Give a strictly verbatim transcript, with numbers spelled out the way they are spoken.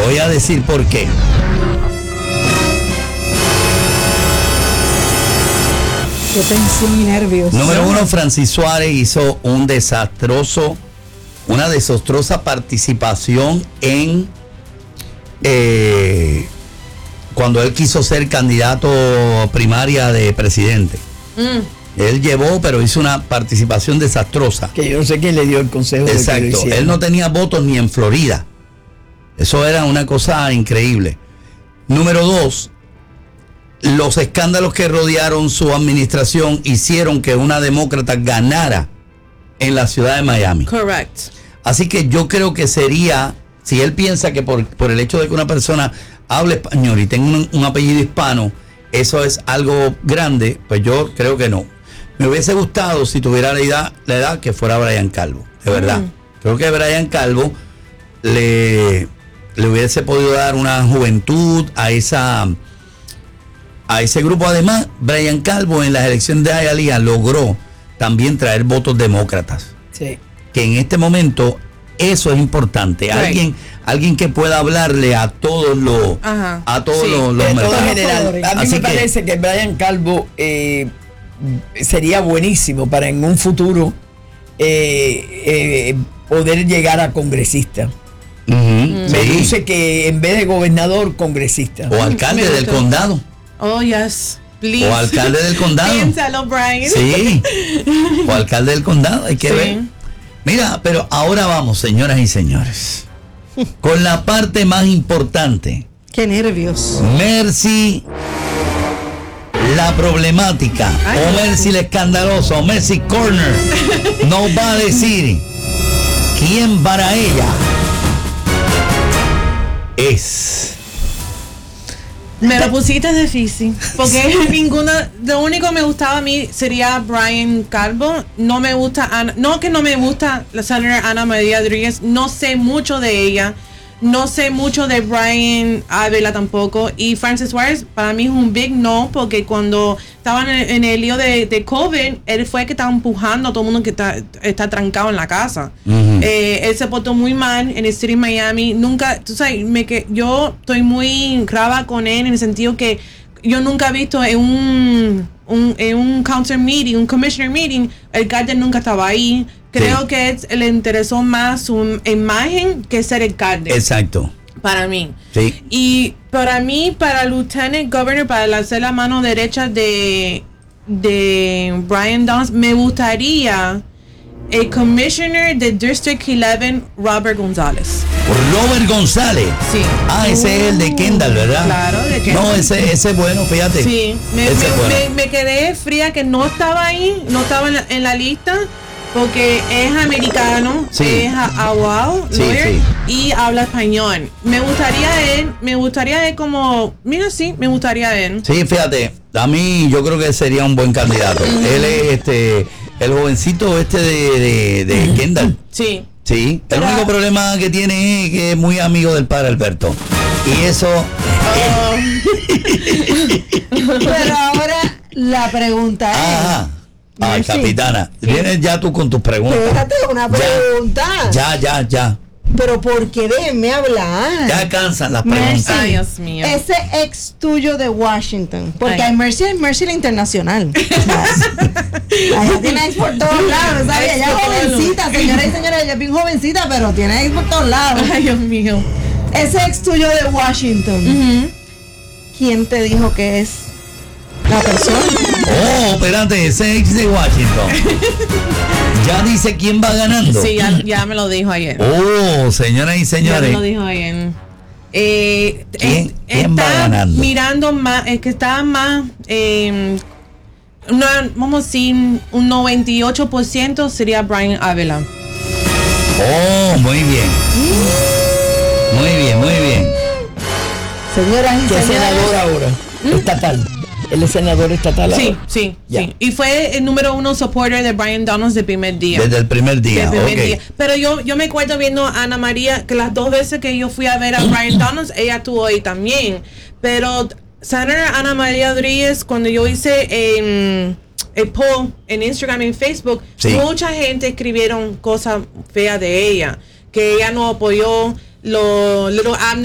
voy a decir por qué. Qué tensión y nervios. Número uno, Francis Suárez hizo un desastroso, una desastrosa participación en eh, cuando él quiso ser candidato primaria de presidente. Mm. Él llevó, pero hizo una participación desastrosa. Que yo no sé quién le dio el consejo. Exacto. De que lo hiciera. Él no tenía votos ni en Florida. Eso era una cosa increíble. Número dos, los escándalos que rodearon su administración hicieron que una demócrata ganara en la ciudad de Miami. Correct. Así que yo creo que sería, si él piensa que por, por el hecho de que una persona hable español y tenga un, un apellido hispano, eso es algo grande, pues yo creo que no. Me hubiese gustado, si tuviera la edad, la edad que fuera Brian Calvo, de verdad. Mm. Creo que Brian Calvo le, le hubiese podido dar una juventud a esa... a ese grupo. Además, Brian Calvo en las elecciones de Hialeah logró también traer votos demócratas. Sí. Que en este momento eso es importante. Right. Alguien, alguien que pueda hablarle a todos los, Ajá. a todos sí. los, los mercados. General, a mí Así me que, parece que Brian Calvo eh, sería buenísimo para en un futuro eh, eh, poder llegar a congresista. Uh-huh. Mm. Me sí. dice que en vez de gobernador, congresista. O alcalde del condado. Oh, yes. Please. O alcalde del condado. Piénsalo, Brian. Sí. O alcalde del condado, hay que sí. ver. Mira, pero ahora vamos, señoras y señores, con la parte más importante. Qué nervios. Mercy, la problemática, Ay, o Mercy la escandalosa, o Mercy Corner, nos va a decir quién para ella es. Me lo pusiste difícil, porque ninguna, lo único que me gustaba a mí sería Brian Calvo. No me gusta Ana, no que no me gusta la senadora Ana María Rodríguez, no sé mucho de ella, no sé mucho de Brian Ávila tampoco, y Francis Suárez para mí es un big no, porque cuando estaban en, en el lío de, de COVID, él fue el que estaba empujando a todo el mundo que está, está trancado en la casa. Uh-huh. eh, él se portó muy mal en el City de Miami. Nunca, tú sabes, me, que, yo estoy muy grava con él en el sentido que yo nunca he visto en un, un, en un council meeting, un commissioner meeting, el alcalde nunca estaba ahí. Creo sí. que es, le interesó más su imagen que ser alcalde. Exacto. Para mí. Sí. Y para mí, para Lieutenant Governor, para hacer la mano derecha de, de Brian Dawes, me gustaría el Commissioner de District once, Robert González. Robert González. Sí. Ah, ese uh, es el de Kendall, ¿verdad? Claro, de Kendall. No, ese, ese es bueno, fíjate. Sí. Me, ese me, es bueno. me, me quedé fría que no estaba ahí, no estaba en la, en la lista. Porque es americano, sí. es abogado, sí, lawyer, sí. y habla español. Me gustaría él, me gustaría él como, mira, sí, me gustaría él. Sí, fíjate, a mí yo creo que sería un buen candidato. Mm. Él es este, el jovencito este de, de, de Kendall. Sí. Sí, el Pero, único problema que tiene es que es muy amigo del padre Alberto. Y eso... Oh. Pero ahora la pregunta es... Ajá. Ay, sí. Capitana, vienes ya tú con tus preguntas. Espérate, una pregunta. Ya, ya, ya. Pero ¿por qué déjenme hablar? Ya cansan las preguntas. Ay, Dios mío. Ese ex tuyo de Washington. Porque Ay. hay Mercy, hay Mercy la internacional. Allá tiene ex por todos lados, ¿sabes? Ella es jovencita, señoras y señores, ella es bien jovencita, pero tiene ex por todos lados. Ay, Dios mío. Ese ex tuyo de Washington. Uh-huh. ¿Quién te dijo que es la persona? Oh, espérate, ese ex de Washington. Ya dice quién va ganando. Sí, ya, ya me lo dijo ayer. Oh, señoras y señores. Ya me lo dijo ayer. Eh, ¿Quién, eh, ¿quién va ganando? Mirando más, es que está más, eh, una, vamos a decir, un noventa y ocho por ciento sería Brian Ávila. Oh, muy bien. Muy bien, muy bien. Señoras y ¿Qué señores. senador ahora? ¿Mm? Estatal. Él es senador estatal ahora. Sí, sí, ya. sí. Y fue el número uno supporter de Brian Dawes desde el primer día. Desde el primer día, Desde el primer okay. día. Pero yo, yo me acuerdo viendo a Ana María, que las dos veces que yo fui a ver a Brian Dawes, ella estuvo ahí también. Pero Senatora Ana María Rodríguez, cuando yo hice en el poll en Instagram y en Facebook, sí. mucha gente escribieron cosas feas de ella, que ella no apoyó los Little Abner